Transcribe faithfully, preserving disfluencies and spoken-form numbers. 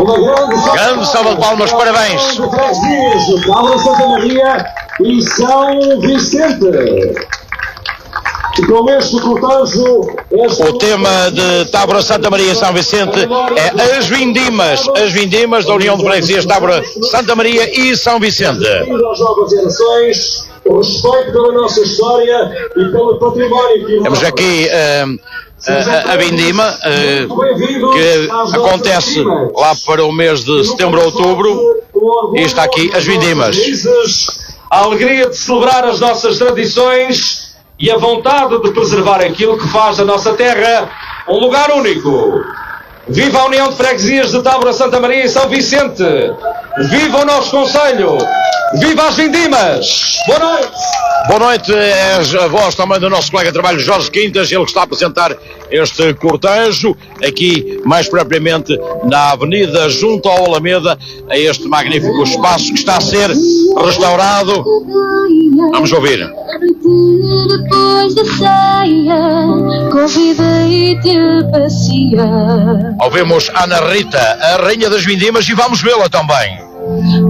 Grande salva de palmas, parabéns. Tábua Santa Maria e São Vicente. Com este cortejo, este... O tema de Tábora, Santa Maria e São Vicente é as vindimas, as vindimas da União de Freguesias Tábora, Santa Maria e São Vicente. Às novas gerações, o respeito pela nossa história e pelo património que... Temos aqui uh, a, a vindima uh, que acontece lá para o mês de setembro ou outubro, e está aqui as vindimas. A alegria de celebrar as nossas tradições e a vontade de preservar aquilo que faz da nossa terra um lugar único. Viva a União de Freguesias de Tábora, Santa Maria e São Vicente! Viva o nosso concelho! Viva as vindimas! Boa noite! Boa noite, é a voz também do nosso colega de trabalho Jorge Quintas, ele que está a apresentar este cortejo, aqui mais propriamente na avenida junto ao Alameda, a este magnífico espaço que está a ser restaurado. Vamos ouvir. Depois da ceia, convidei-te a passear. Ouvimos Ana Rita, a rainha das vindimas, e vamos vê-la também.